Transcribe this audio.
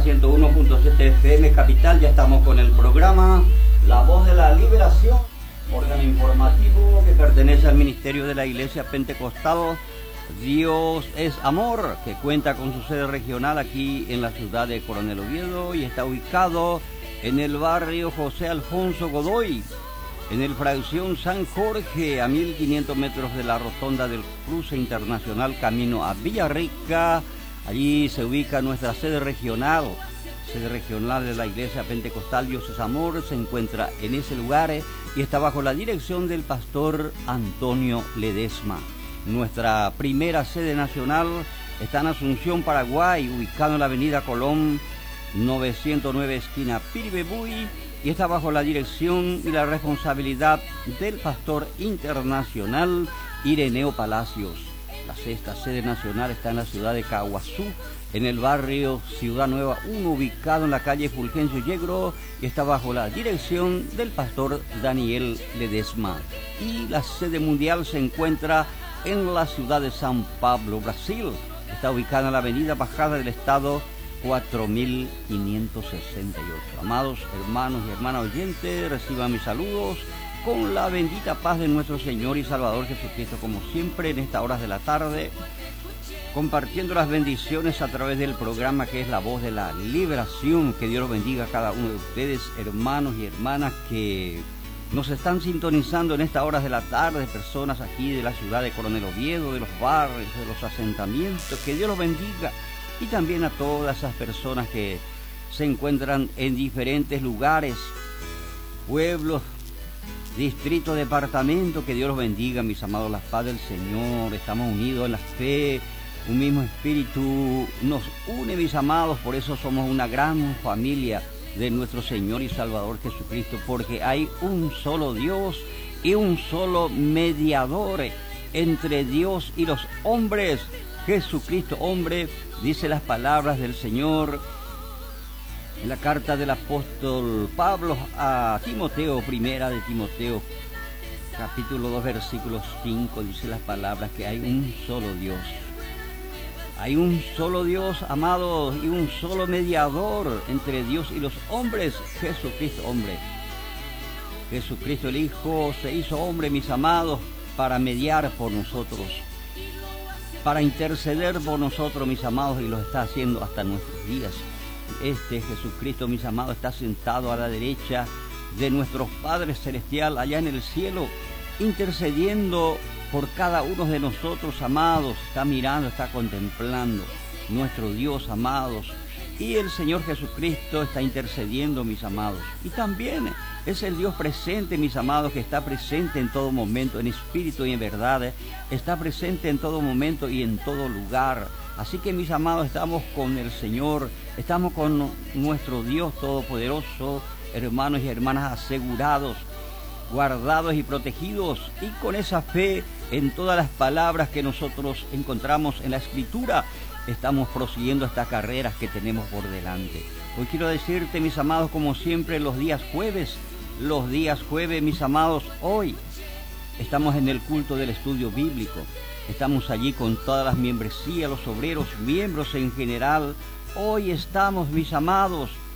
acá 101.7 FM Capital. Ya estamos con el programa La Voz de la Liberación, órgano informativo que pertenece al Ministerio de la Iglesia Pentecostal Dios es Amor, que cuenta con su sede regional aquí en la ciudad de Coronel Oviedo y está ubicado en el barrio José Alfonso Godoy, en el fracción San Jorge, a 1500 metros de la rotonda del cruce internacional camino a Villarrica. Allí se ubica nuestra sede regional de la Iglesia Pentecostal Dios es Amor. Se encuentra en ese lugar y está bajo la dirección del pastor Antonio Ledesma. Nuestra primera sede nacional está en Asunción, Paraguay, ubicado en la avenida Colón 909, esquina Piribebuy, y está bajo la dirección y la responsabilidad del pastor internacional Ireneo Palacios. La sexta sede nacional está en la ciudad de Caguazú, en el barrio Ciudad Nueva 1, ubicado en la calle Fulgencio Yegro, y está bajo la dirección del pastor Daniel Ledesma. Y la sede mundial se encuentra en la ciudad de San Pablo, Brasil. Está ubicada en la avenida Bajada del Estado 4568. Amados hermanos y hermanas oyentes, reciban mis saludos con la bendita paz de nuestro Señor y Salvador Jesucristo, como siempre en estas horas de la tarde, compartiendo las bendiciones a través del programa que es La Voz de la Liberación. Que Dios los bendiga a cada uno de ustedes, hermanos y hermanas que nos están sintonizando en estas horas de la tarde, personas aquí de la ciudad de Coronel Oviedo, de los barrios, de los asentamientos. Que Dios los bendiga, y también a todas esas personas que se encuentran en diferentes lugares, pueblos, distritos, departamentos. Que Dios los bendiga, mis amados. La paz del Señor, estamos unidos en la fe, un mismo espíritu nos une, mis amados. Por eso somos una gran familia de nuestro Señor y Salvador Jesucristo, porque hay un solo Dios y un solo mediador entre Dios y los hombres, Jesucristo hombre. Dice las palabras del Señor en la carta del apóstol Pablo a Timoteo, primera de Timoteo, capítulo 2, versículo 5, dice las palabras que hay un solo Dios. Hay un solo Dios, amados, y un solo mediador entre Dios y los hombres, Jesucristo hombre. Jesucristo el Hijo se hizo hombre, mis amados, para mediar por nosotros, para interceder por nosotros, mis amados, y lo está haciendo hasta nuestros días. Este Jesucristo, mis amados, está sentado a la derecha de nuestro Padre Celestial allá en el cielo, intercediendo por cada uno de nosotros, amados. Está mirando, está contemplando nuestro Dios, amados. Y el Señor Jesucristo está intercediendo, mis amados. Y también es el Dios presente, mis amados, que está presente en todo momento, en espíritu y en verdad. Está presente en todo momento y en todo lugar. Así que, mis amados, estamos con el Señor, estamos con nuestro Dios Todopoderoso, hermanos y hermanas, asegurados, guardados y protegidos, y con esa fe en todas las palabras que nosotros encontramos en la Escritura, estamos prosiguiendo estas carreras que tenemos por delante. Hoy quiero decirte, mis amados, como siempre, los días jueves, mis amados, hoy estamos en el culto del estudio bíblico. Estamos allí con todas las membresías, los obreros, miembros en general. Hoy estamos, mis amados,